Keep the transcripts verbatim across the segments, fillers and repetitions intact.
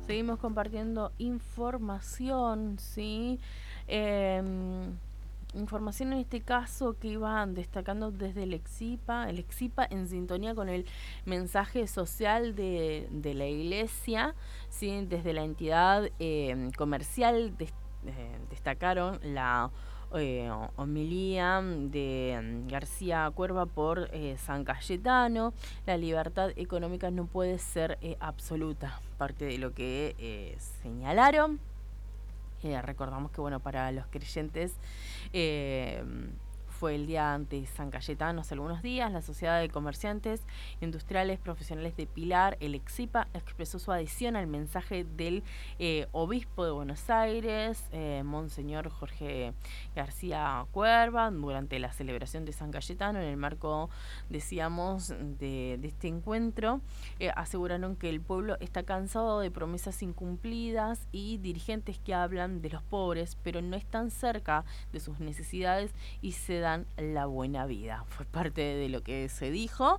Seguimos compartiendo información, ¿sí? Eh, información en este caso que iban destacando desde el EXIPA, el EXIPA en sintonía con el mensaje social de, de la Iglesia, ¿sí? Desde la entidad eh, comercial de, eh, destacaron la eh, homilía de García Cuerva por eh, San Cayetano. La libertad económica no puede ser eh, absoluta, parte de lo que eh, señalaron. Eh, recordamos que, bueno, para los creyentes eh, fue el día ante San Cayetano hace algunos días. La Sociedad de Comerciantes Industriales Profesionales de Pilar, el EXIPA, expresó su adhesión al mensaje del eh, obispo de Buenos Aires, eh, Monseñor Jorge García Cuerva, durante la celebración de San Cayetano. En el marco, decíamos, de, de este encuentro, eh, aseguraron que el pueblo está cansado de promesas incumplidas y dirigentes que hablan de los pobres, pero no están cerca de sus necesidades y se dan la buena vida. Fue parte de lo que se dijo.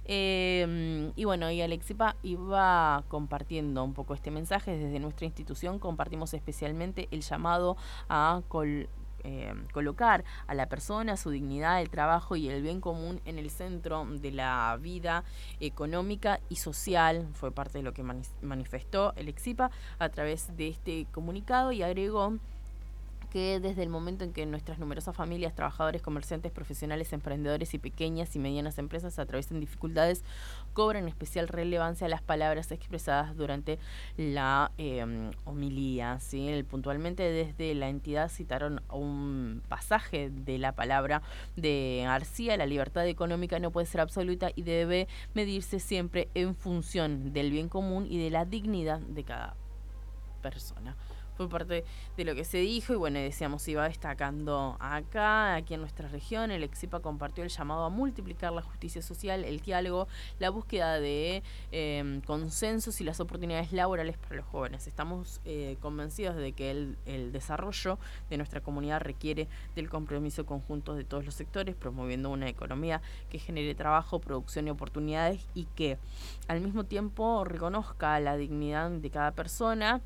Eh, y bueno, y Alexipa iba compartiendo un poco este mensaje. Desde nuestra institución compartimos especialmente el llamado a col Eh, colocar a la persona, su dignidad, el trabajo y el bien común en el centro de la vida económica y social. Fue parte de lo que mani manifestó el EXIPA a través de este comunicado, y agregó que desde el momento en que nuestras numerosas familias, trabajadores, comerciantes, profesionales, emprendedores y pequeñas y medianas empresas atraviesan dificultades, cobran especial relevancia las palabras expresadas durante la eh, homilía, ¿sí? Puntualmente desde la entidad citaron un pasaje de la palabra de García: la libertad económica no puede ser absoluta y debe medirse siempre en función del bien común y de la dignidad de cada persona. Fue parte de lo que se dijo y, bueno, decíamos, iba destacando acá, aquí en nuestra región. El EXIPA compartió el llamado a multiplicar la justicia social, el diálogo, la búsqueda de eh, consensos y las oportunidades laborales para los jóvenes. Estamos eh, convencidos de que el, el desarrollo de nuestra comunidad requiere del compromiso conjunto de todos los sectores, promoviendo una economía que genere trabajo, producción y oportunidades, y que al mismo tiempo reconozca la dignidad de cada persona.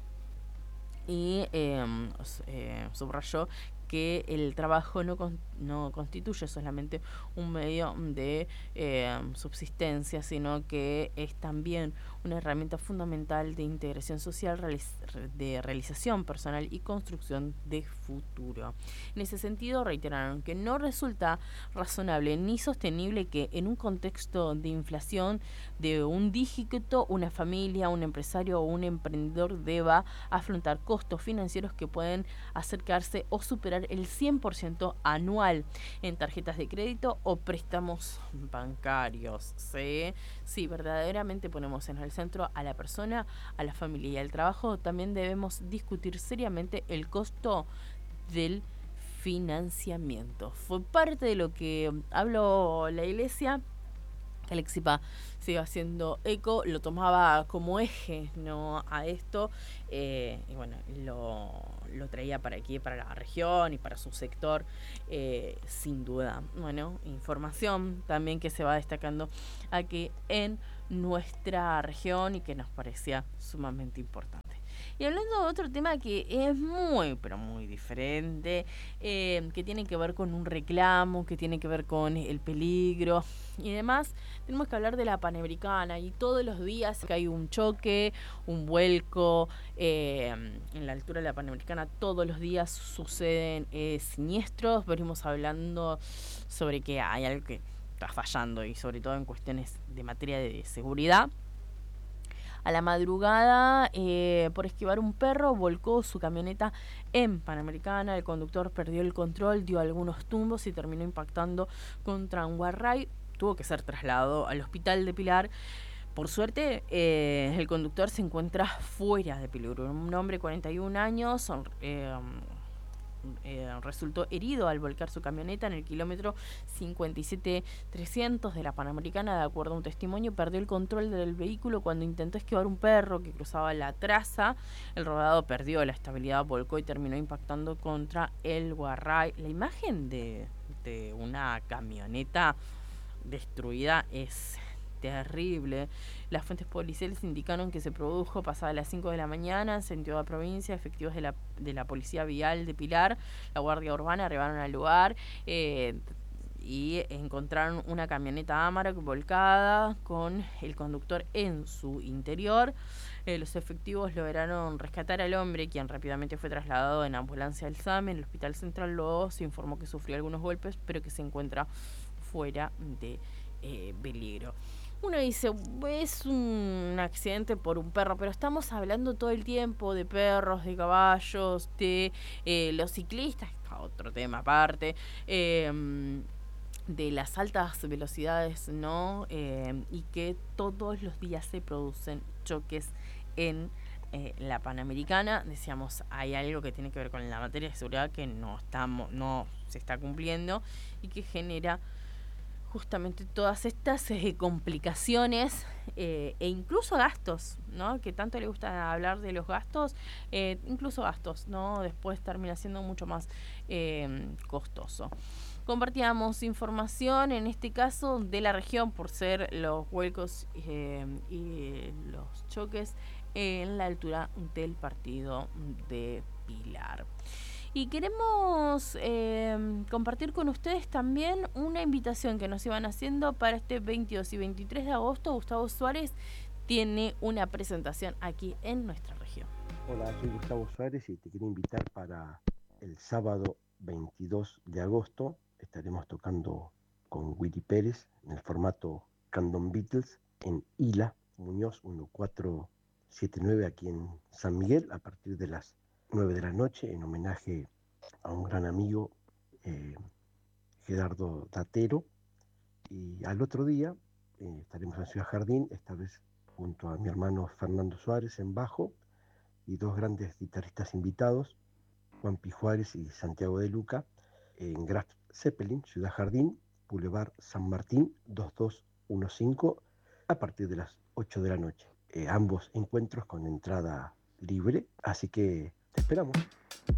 Y eh, eh, subrayó que el trabajo no, con, no constituye solamente un medio de eh, subsistencia, sino que es también una herramienta fundamental de integración social, realiz de realización personal y construcción de futuro. En ese sentido, reiteraron que no resulta razonable ni sostenible que en un contexto de inflación de un dígito, una familia, un empresario o un emprendedor deba afrontar costos financieros que pueden acercarse o superar el cien por ciento anual en tarjetas de crédito o préstamos bancarios. ¿Sí? Si verdaderamente ponemos en el centro a la persona, a la familia y al trabajo, también debemos discutir seriamente el costo del financiamiento. Fue parte de lo que habló la Iglesia. El EXIPA sigue haciendo eco, lo tomaba como eje, ¿no?, a esto, eh, y bueno, lo, lo traía para aquí, para la región y para su sector, eh, sin duda. Bueno, información también que se va destacando aquí en nuestra región y que nos parecía sumamente importante. Y hablando de otro tema que es muy, pero muy diferente, eh, que tiene que ver con un reclamo, que tiene que ver con el peligro y demás, tenemos que hablar de la Panamericana. Y todos los días que hay un choque, un vuelco eh, en la altura de la Panamericana, todos los días suceden eh, siniestros. Venimos hablando sobre que hay algo que está fallando, y sobre todo en cuestiones de materia de seguridad. A la madrugada, eh, por esquivar un perro, volcó su camioneta en Panamericana. El conductor perdió el control, dio algunos tumbos y terminó impactando contra un guarray. Tuvo que ser trasladado al hospital de Pilar. Por suerte, eh, el conductor se encuentra fuera de peligro. Un hombre de cuarenta y un años eh, eh, resultó herido al volcar su camioneta en el kilómetro cincuenta y siete trescientos de la Panamericana. De acuerdo a un testimonio, perdió el control del vehículo cuando intentó esquivar un perro que cruzaba la traza. El rodado perdió la estabilidad, volcó y terminó impactando contra el guarray. La imagen de, de una camioneta destruida es terrible. Las fuentes policiales indicaron que se produjo pasada las cinco de la mañana en sentido de provincia. Efectivos de la, de la Policía Vial de Pilar, la Guardia Urbana, arribaron al lugar eh, y encontraron una camioneta Amarok volcada con el conductor en su interior. Eh, los efectivos lograron rescatar al hombre, quien rápidamente fue trasladado en ambulancia al S A M. En el Hospital Central luego se informó que sufrió algunos golpes, pero que se encuentra fuera de eh, peligro. Uno dice, es un accidente por un perro, pero estamos hablando todo el tiempo de perros, de caballos, de eh, los ciclistas, otro tema aparte, eh, de las altas velocidades, ¿no? Eh, y que todos los días se producen choques en eh, la Panamericana. Decíamos, hay algo que tiene que ver con la materia de seguridad que no estamos, no se está cumpliendo y que genera justamente todas estas eh, complicaciones eh, e incluso gastos, ¿no? Que tanto le gusta hablar de los gastos, eh, incluso gastos, ¿no? Después termina siendo mucho más eh, costoso. Compartíamos información, en este caso, de la región, por ser los vuelcos eh, y los choques en la altura del partido de Pilar. Y queremos eh, compartir con ustedes también una invitación que nos iban haciendo para este veintidós y veintitrés de agosto. Gustavo Suárez tiene una presentación aquí en nuestra región. Hola, soy Gustavo Suárez y te quiero invitar para el sábado veintidós de agosto. Estaremos tocando con Willy Pérez en el formato Candom Beatles en Ila, Muñoz mil cuatrocientos setenta y nueve, aquí en San Miguel, a partir de las nueve de la noche, en homenaje a un gran amigo, eh, Gerardo Datero. Y al otro día eh, estaremos en Ciudad Jardín, esta vez junto a mi hermano Fernando Suárez en bajo y dos grandes guitarristas invitados, Juan Pi Juárez y Santiago de Luca, en Graf Zeppelin, Ciudad Jardín, Boulevard San Martín dos dos uno cinco, a partir de las ocho de la noche. Eh, ambos encuentros con entrada libre, así que te esperamos.